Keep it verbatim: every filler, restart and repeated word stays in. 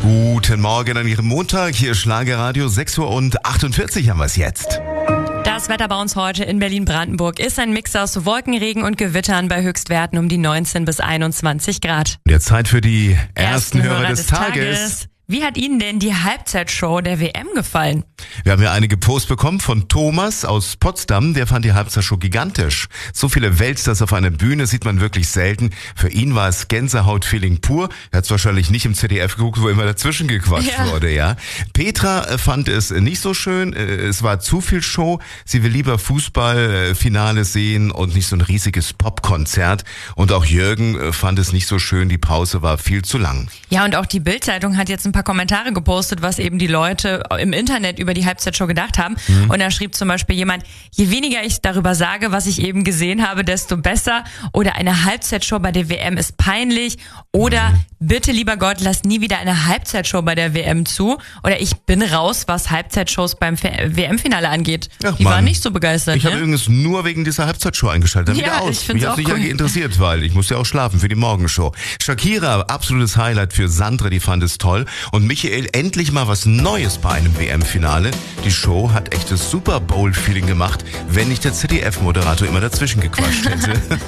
Guten Morgen an Ihrem Montag. Hier ist Schlagerradio, sechs Uhr und achtundvierzig haben wir es jetzt. Das Wetter bei uns heute in Berlin-Brandenburg ist ein Mix aus Wolkenregen und Gewittern bei Höchstwerten um die neunzehn bis einundzwanzig Grad. Der Zeit für die ersten, Ersten Hörer, Hörer des, des Tages. Tages. Wie hat Ihnen denn die Halbzeitshow der W M gefallen? Wir haben ja einige Posts bekommen von Thomas aus Potsdam. Der fand die Halbzeitshow gigantisch. So viele Weltstars auf einer Bühne sieht man wirklich selten. Für ihn war es Gänsehaut-Feeling pur. Er hat es wahrscheinlich nicht im Z D F geguckt, wo immer dazwischen gequatscht Ja. wurde, ja. Petra fand es nicht so schön. Es war zu viel Show. Sie will lieber Fußballfinale sehen und nicht so ein riesiges Popkonzert. Und auch Jürgen fand es nicht so schön. Die Pause war viel zu lang. Ja, und auch die Bild-Zeitung hat jetzt ein paar Kommentare gepostet, was eben die Leute im Internet über die Halbzeitshow gedacht haben. Mhm. Und da schrieb zum Beispiel jemand, je weniger ich darüber sage, was ich eben gesehen habe, desto besser. Oder eine Halbzeitshow bei der W M ist peinlich. Oder mhm. bitte, lieber Gott, lass nie wieder eine Halbzeitshow bei der W M zu. Oder ich bin raus, was Halbzeitshows beim W M-Finale angeht. Ach, die Mann. waren nicht so begeistert. Ich ne? habe übrigens nur wegen dieser Halbzeitshow eingeschaltet. Dann Ja, wieder aus. ich find's Mich hat auch nicht cool. interessiert, weil ich muss ja auch schlafen für die Morgenshow. Shakira, absolutes Highlight für Sandra, die fand es toll. Und Michael, endlich mal was Neues bei einem W M-Finale. Die Show hat echtes Super Bowl-Feeling gemacht, wenn nicht der Z D F-Moderator immer dazwischen gequatscht hätte.